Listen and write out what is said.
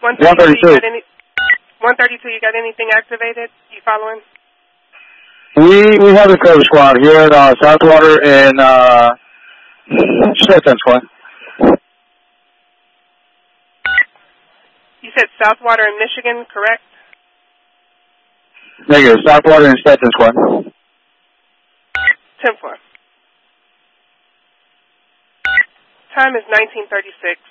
132. 132, you got anything activated? You following? We have a cover squad here at Southwater and Stetson Squad. You said Southwater in Michigan, correct? Negative. Southwater and Stetson Squad. 10-4. Time is 19:36.